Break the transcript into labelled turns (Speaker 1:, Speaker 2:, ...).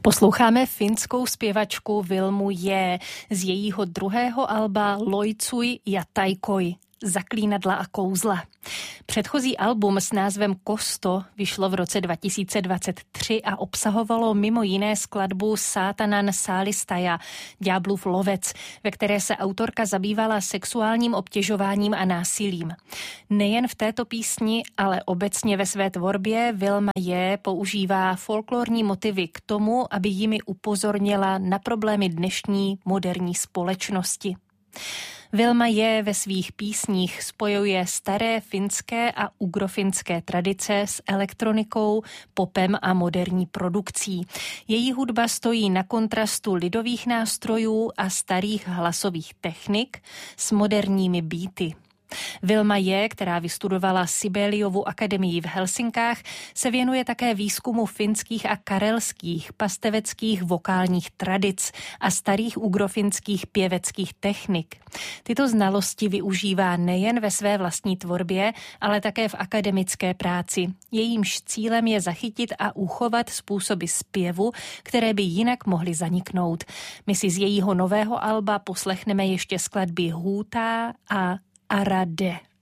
Speaker 1: Posloucháme finskou zpěvačku Vilmu J. z jejího druhého alba Loitsui ja taikoi, Zaklínadla a kouzla. Předchozí album s názvem Kosto vyšlo v roce 2023 a obsahovalo mimo jiné skladbu Sátanan Saalistaja, Ďáblův lovec, ve které se autorka zabývala sexuálním obtěžováním a násilím. Nejen v této písni, ale obecně ve své tvorbě Vilma J. používá folklorní motivy k tomu, aby jimi upozornila na problémy dnešní moderní společnosti. Vilma J. ve svých písních spojuje staré finské a ugrofinské tradice s elektronikou, popem a moderní produkcí. Její hudba stojí na kontrastu lidových nástrojů a starých hlasových technik s moderními beaty. Vilma J., která vystudovala Sibeliovu akademii v Helsinkách, se věnuje také výzkumu finských a karelských pasteveckých vokálních tradic a starých ugrofinských pěveckých technik. Tyto znalosti využívá nejen ve své vlastní tvorbě, ale také v akademické práci. Jejímž cílem je zachytit a uchovat způsoby zpěvu, které by jinak mohly zaniknout. My si z jejího nového alba poslechneme ještě skladby Hůta a Arade.